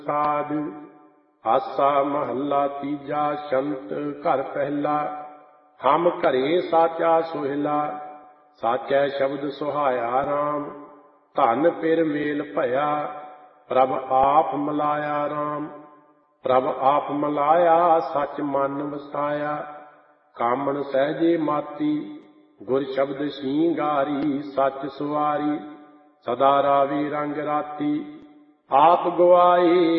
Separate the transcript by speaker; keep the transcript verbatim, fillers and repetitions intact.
Speaker 1: ਸਾਧ। ਆਸਾ ਮਹੱਲਾ ਤੀਜਾ। ਸ਼ੰਤ ਘਰ ਪਹਿਲਾ। ਹਮ ਘਰੇ ਸਾਚਾ ਸੁਹਿਲਾ, ਸਾਚੈ ਸ਼ਬਦ ਸੁਹਾਇਆ ਰਾਮ। ਧਨ ਪਿਰ ਮੇਲ ਭਇਆ, ਪ੍ਰਭ ਆਪ ਮਲਾਇਆ ਰਾਮ। ਪ੍ਰਭ ਆਪ ਮਲਾਇਆ, ਸਚ ਮਨ ਵਸਾਇਆ। ਕਾਮਣ ਸਹਿਜੇ ਮਾਤੀ, ਗੁਰ ਸ਼ਬਦ ਸ਼ਿੰਗਾਰੀ। ਸੱਚ ਸੁਆਰੀ, ਸਦਾ ਰਾਵੀ ਰੰਗ ਰਾਤੀ। ਆਪ ਗਵਾਏ